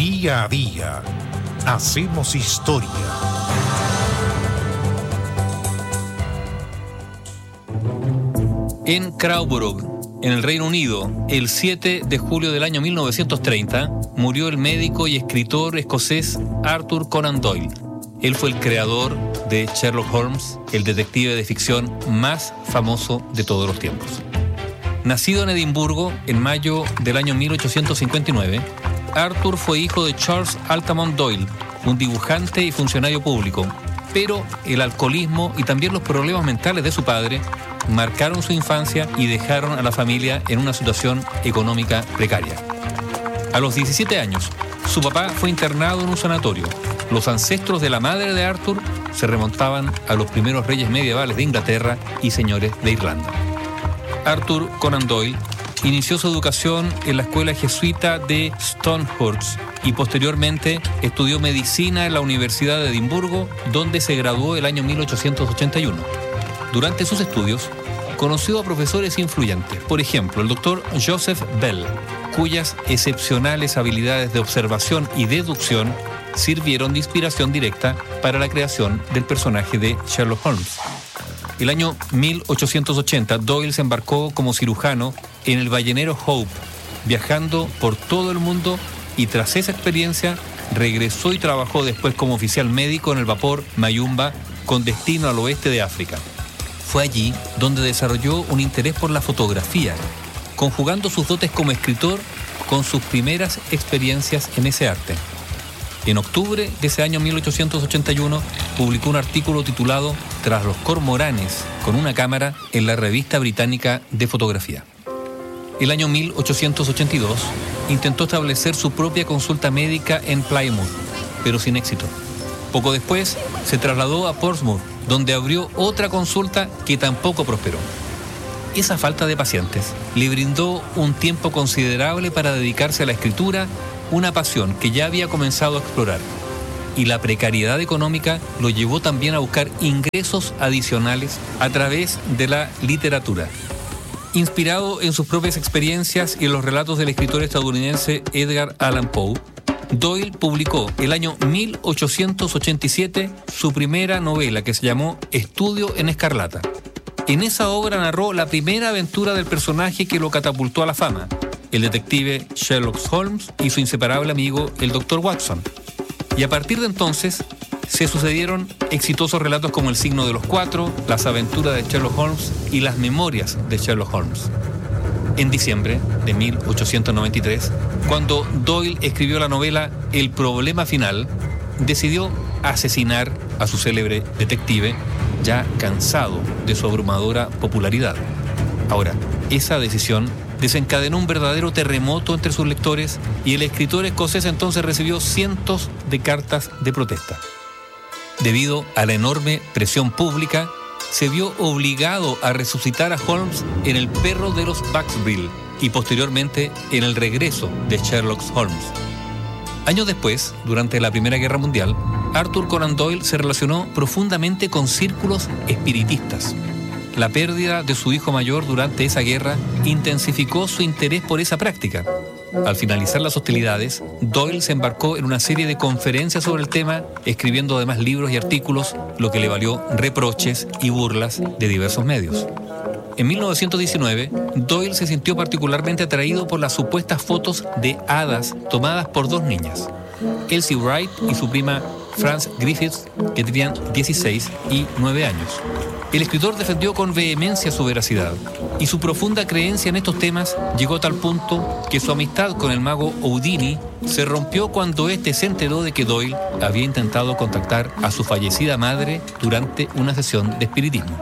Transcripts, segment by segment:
Día a día hacemos historia. En Crowborough, en el Reino Unido, el 7 de julio del año 1930, murió el médico y escritor escocés Arthur Conan Doyle. Él fue el creador de Sherlock Holmes, el detective de ficción más famoso de todos los tiempos. Nacido en Edimburgo en mayo del año 1859, Arthur fue hijo de Charles Altamont Doyle, un dibujante y funcionario público, pero el alcoholismo y también los problemas mentales de su padre marcaron su infancia y dejaron a la familia en una situación económica precaria. A los 17 años, su papá fue internado en un sanatorio. Los ancestros de la madre de Arthur se remontaban a los primeros reyes medievales de Inglaterra y señores de Irlanda. Arthur Conan Doyle inició su educación en la escuela jesuita de Stonehurst y posteriormente estudió medicina en la Universidad de Edimburgo, donde se graduó el año 1881. Durante sus estudios, conoció a profesores influyentes, por ejemplo, el doctor Joseph Bell, cuyas excepcionales habilidades de observación y deducción sirvieron de inspiración directa para la creación del personaje de Sherlock Holmes. El año 1880, Doyle se embarcó como cirujano en el ballenero Hope, viajando por todo el mundo, y tras esa experiencia regresó y trabajó después como oficial médico en el vapor Mayumba con destino al oeste de África. Fue allí donde desarrolló un interés por la fotografía, conjugando sus dotes como escritor con sus primeras experiencias en ese arte. En octubre de ese año 1881 publicó un artículo titulado Tras los cormoranes con una cámara en la revista británica de fotografía. El año 1882 intentó establecer su propia consulta médica en Plymouth, pero sin éxito. Poco después se trasladó a Portsmouth, donde abrió otra consulta que tampoco prosperó. Esa falta de pacientes le brindó un tiempo considerable para dedicarse a la escritura, una pasión que ya había comenzado a explorar, y la precariedad económica lo llevó también a buscar ingresos adicionales a través de la literatura. Inspirado en sus propias experiencias y en los relatos del escritor estadounidense Edgar Allan Poe, Doyle publicó el año 1887 su primera novela, que se llamó Estudio en Escarlata. En esa obra narró la primera aventura del personaje que lo catapultó a la fama, el detective Sherlock Holmes y su inseparable amigo, el Dr. Watson. Y a partir de entonces se sucedieron exitosos relatos como El signo de los cuatro, Las aventuras de Sherlock Holmes y Las memorias de Sherlock Holmes. En diciembre de 1893, cuando Doyle escribió la novela El problema final, decidió asesinar a su célebre detective, ya cansado de su abrumadora popularidad. Ahora, esa decisión desencadenó un verdadero terremoto entre sus lectores y el escritor escocés entonces recibió cientos de cartas de protesta. Debido a la enorme presión pública, se vio obligado a resucitar a Holmes en El perro de los Baskerville y posteriormente en El regreso de Sherlock Holmes. Años después, durante la Primera Guerra Mundial, Arthur Conan Doyle se relacionó profundamente con círculos espiritistas. La pérdida de su hijo mayor durante esa guerra intensificó su interés por esa práctica. Al finalizar las hostilidades, Doyle se embarcó en una serie de conferencias sobre el tema, escribiendo además libros y artículos, lo que le valió reproches y burlas de diversos medios. En 1919, Doyle se sintió particularmente atraído por las supuestas fotos de hadas tomadas por dos niñas, Elsie Wright y su prima Frances Griffiths, que tenían 16 y 9 años. El escritor defendió con vehemencia su veracidad, y su profunda creencia en estos temas llegó a tal punto que su amistad con el mago Houdini se rompió cuando éste se enteró de que Doyle había intentado contactar a su fallecida madre durante una sesión de espiritismo.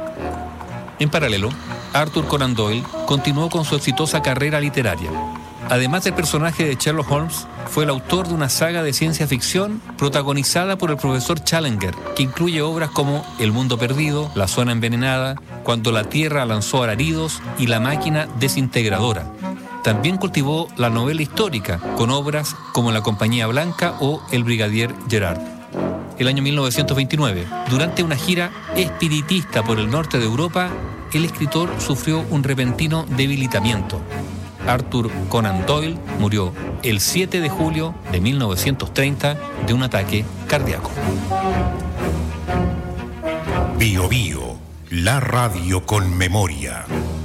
En paralelo, Arthur Conan Doyle continuó con su exitosa carrera literaria. Además del personaje de Sherlock Holmes, fue el autor de una saga de ciencia ficción protagonizada por el profesor Challenger, que incluye obras como El mundo perdido, La zona envenenada, Cuando la tierra lanzó alaridos y La máquina desintegradora. También cultivó la novela histórica, con obras como La compañía blanca o El brigadier Gerard. El año 1929, durante una gira espiritista por el norte de Europa, el escritor sufrió un repentino debilitamiento. Arthur Conan Doyle murió el 7 de julio de 1930 de un ataque cardíaco. Bio Bio, la radio con memoria.